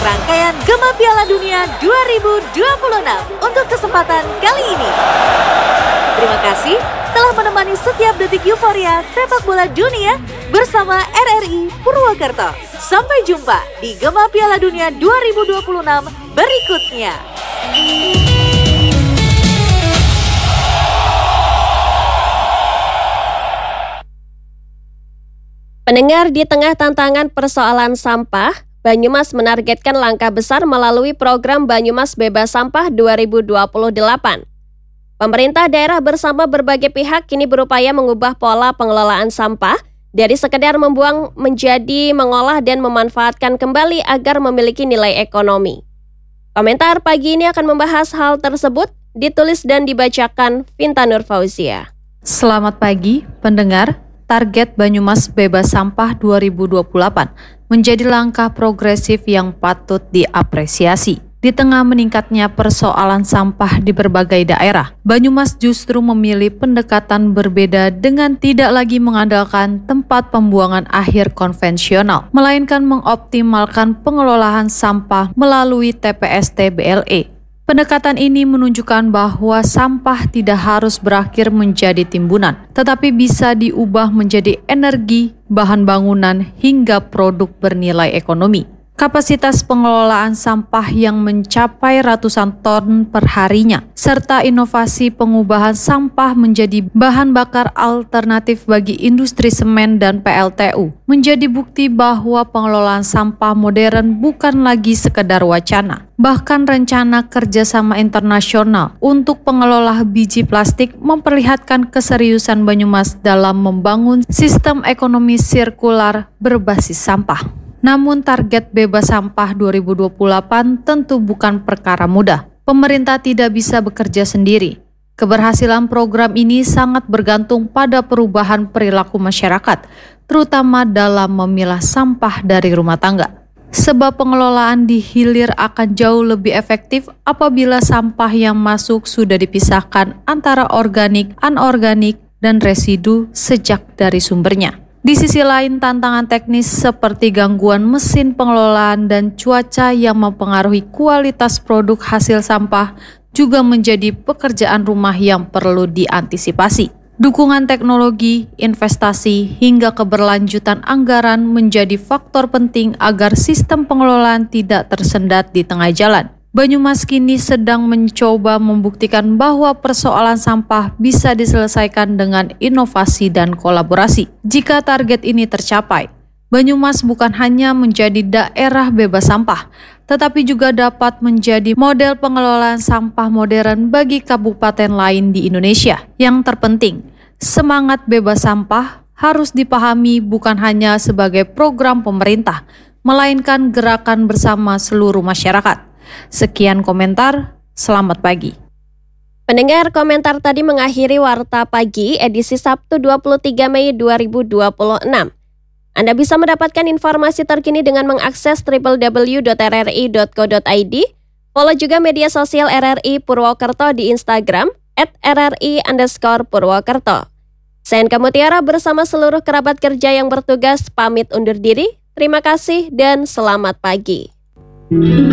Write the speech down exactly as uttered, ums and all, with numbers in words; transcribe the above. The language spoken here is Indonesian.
rangkaian Gema Piala Dunia dua ribu dua puluh enam untuk kesempatan kali ini. Terima kasih telah menemani setiap detik euforia sepak bola dunia bersama R R I Purwokerto. Sampai jumpa di Gema Piala Dunia dua ribu dua puluh enam berikutnya. Pendengar, di tengah tantangan persoalan sampah, Banyumas menargetkan langkah besar melalui program Banyumas Bebas Sampah dua ribu dua puluh delapan. Pemerintah daerah bersama berbagai pihak kini berupaya mengubah pola pengelolaan sampah dari sekedar membuang menjadi mengolah dan memanfaatkan kembali agar memiliki nilai ekonomi. Komentar pagi ini akan membahas hal tersebut, ditulis dan dibacakan Vinta Nur Fauzia. Selamat pagi, pendengar. Target Banyumas Bebas Sampah dua ribu dua puluh delapan menjadi langkah progresif yang patut diapresiasi. Di tengah meningkatnya persoalan sampah di berbagai daerah, Banyumas justru memilih pendekatan berbeda dengan tidak lagi mengandalkan tempat pembuangan akhir konvensional, melainkan mengoptimalkan pengelolaan sampah melalui T P S T B L E. Pendekatan ini menunjukkan bahwa sampah tidak harus berakhir menjadi timbunan, tetapi bisa diubah menjadi energi, bahan bangunan, hingga produk bernilai ekonomi. Kapasitas pengelolaan sampah yang mencapai ratusan ton per harinya, serta inovasi pengubahan sampah menjadi bahan bakar alternatif bagi industri semen dan P L T U, menjadi bukti bahwa pengelolaan sampah modern bukan lagi sekedar wacana. Bahkan rencana kerjasama internasional untuk pengelola biji plastik memperlihatkan keseriusan Banyumas dalam membangun sistem ekonomi sirkular berbasis sampah. Namun target bebas sampah dua ribu dua puluh delapan tentu bukan perkara mudah. Pemerintah tidak bisa bekerja sendiri. Keberhasilan program ini sangat bergantung pada perubahan perilaku masyarakat, terutama dalam memilah sampah dari rumah tangga. Sebab pengelolaan di hilir akan jauh lebih efektif apabila sampah yang masuk sudah dipisahkan antara organik, anorganik, dan residu sejak dari sumbernya. Di sisi lain, tantangan teknis seperti gangguan mesin pengelolaan dan cuaca yang mempengaruhi kualitas produk hasil sampah juga menjadi pekerjaan rumah yang perlu diantisipasi. Dukungan teknologi, investasi, hingga keberlanjutan anggaran menjadi faktor penting agar sistem pengelolaan tidak tersendat di tengah jalan. Banyumas kini sedang mencoba membuktikan bahwa persoalan sampah bisa diselesaikan dengan inovasi dan kolaborasi. Jika target ini tercapai, Banyumas bukan hanya menjadi daerah bebas sampah, tetapi juga dapat menjadi model pengelolaan sampah modern bagi kabupaten lain di Indonesia. Yang terpenting, semangat bebas sampah harus dipahami bukan hanya sebagai program pemerintah, melainkan gerakan bersama seluruh masyarakat. Sekian komentar, selamat pagi. Pendengar, komentar tadi mengakhiri Warta Pagi edisi Sabtu dua puluh tiga Mei dua ribu dua puluh enam. Anda bisa mendapatkan informasi terkini dengan mengakses w w w dot r r i dot co dot i d, follow juga media sosial R R I Purwokerto di Instagram at r r i underscore Purwokerto. Saya Enka Mutiara bersama seluruh kerabat kerja yang bertugas pamit undur diri. Terima kasih dan selamat pagi.